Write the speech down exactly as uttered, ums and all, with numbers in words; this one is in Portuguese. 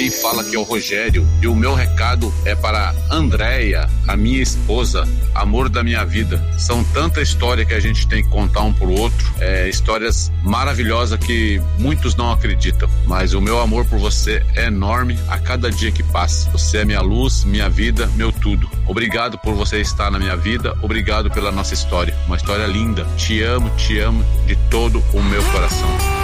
Quem fala aqui é o Rogério e o meu recado é para Andréia, a minha esposa, amor da minha vida. São tanta história que a gente tem que contar um pro outro, é, histórias maravilhosas que muitos não acreditam, mas o meu amor por você é enorme a cada dia que passa. Você é minha luz, minha vida, meu tudo. Obrigado por você estar na minha vida, obrigado pela nossa história, uma história linda. Te amo, te amo de todo o meu coração.